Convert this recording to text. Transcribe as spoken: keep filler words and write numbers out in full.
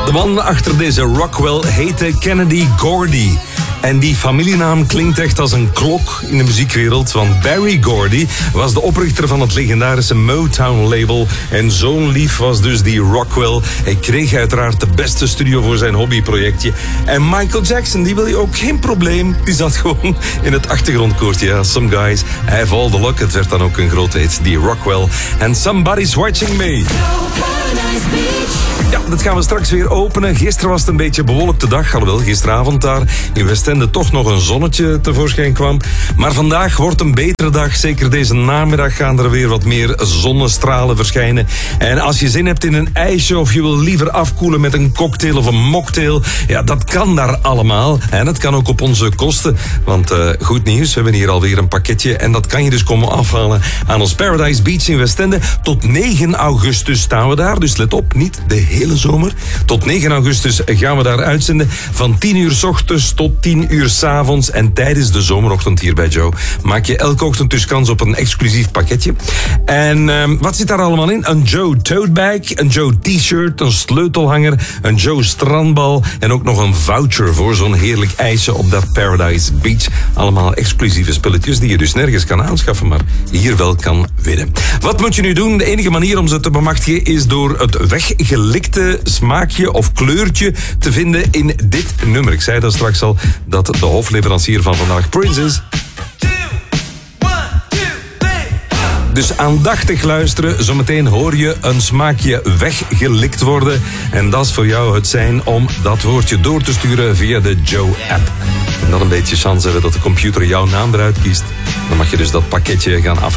De man achter deze Rockwell heette Kennedy Gordy. En die familienaam klinkt echt als een klok in de muziekwereld. Want Barry Gordy was de oprichter van het legendarische Motown-label. En zo'n lief was dus die Rockwell. Hij kreeg uiteraard de beste studio voor zijn hobbyprojectje. En Michael Jackson, die wil je ook geen probleem. Die zat gewoon in het achtergrondkoortje. Ja, Some Guys Have All The Luck. Het werd dan ook een grote hit, die Rockwell. En Somebody's Watching Me. Ja, dat gaan we straks weer openen. Gisteren was het een beetje een bewolkte dag. Alhoewel, gisteravond daar in Westende toch nog een zonnetje tevoorschijn kwam. Maar vandaag wordt een betere dag. Zeker deze namiddag gaan er weer wat meer zonnestralen verschijnen. En als je zin hebt in een ijsje of je wil liever afkoelen met een cocktail of een mocktail, ja, dat kan daar allemaal. En het kan ook op onze kosten. Want uh, goed nieuws, we hebben hier alweer een pakketje. En dat kan je dus komen afhalen aan ons Paradise Beach in Westende. Tot negen augustus staan we daar. Dus let op, niet de hele zomer. Tot negen augustus gaan we daar uitzenden. Van tien uur 's ochtends tot tien uur 's avonds. En tijdens de zomerochtend hier bij Joe maak je elke ochtend dus kans op een exclusief pakketje. En uh, wat zit daar allemaal in? Een Joe tote bag, een Joe t-shirt, een sleutelhanger, een Joe strandbal en ook nog een voucher voor zo'n heerlijk ijsje op dat Paradise Beach. Allemaal exclusieve spulletjes die je dus nergens kan aanschaffen, maar hier wel kan winnen. Wat moet je nu doen? De enige manier om ze te bemachtigen is door het weggelikte smaakje of kleurtje te vinden in dit nummer. Ik zei dat straks al, dat de hofleverancier van vandaag Prince is. Dus aandachtig luisteren. Zometeen hoor je een smaakje weggelikt worden. En dat is voor jou het zijn om dat woordje door te sturen via de Joe-app. En dan een beetje chance hebben dat de computer jouw naam eruit kiest. Dan mag je dus dat pakketje gaan afhalen.